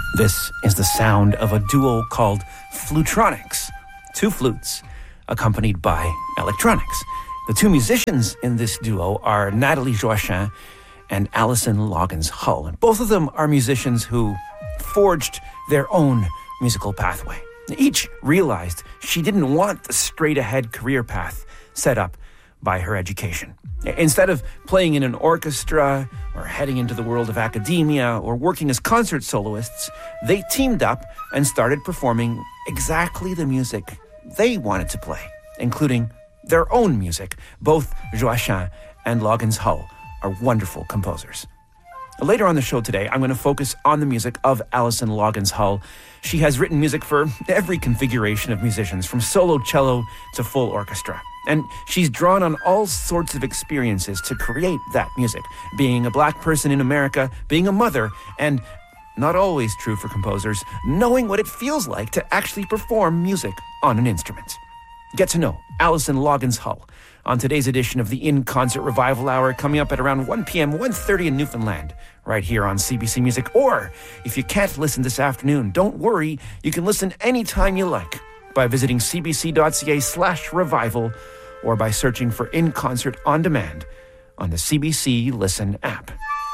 This is the sound of a duo called Flutronics, two flutes accompanied by electronics. The two musicians in this duo are Nathalie Joachim and Alison Loggins Hull. And both of them are musicians who forged their own musical pathway. Each realized she didn't want the straight-ahead career path set up by her education. Instead of playing in an orchestra or heading into the world of academia or working as concert soloists, they teamed up and started performing exactly the music they wanted to play, including their own music. Both Joachim and Loggins Hull are wonderful composers. Later on the show today, I'm going to focus on the music of Alison Loggins Hull. She has written music for every configuration of musicians, from solo cello to full orchestra. And she's drawn on all sorts of experiences to create that music, being a black person in America, being a mother, and, not always true for composers, knowing what it feels like to actually perform music on an instrument. Get to know Alison Loggins Hull on today's edition of the In Concert Revival Hour, coming up at around 1 p.m., 1:30 in Newfoundland, right here on CBC Music. Or, if you can't listen this afternoon, don't worry, you can listen anytime you like by visiting cbc.ca/revival or by searching for In Concert On Demand on the CBC Listen app.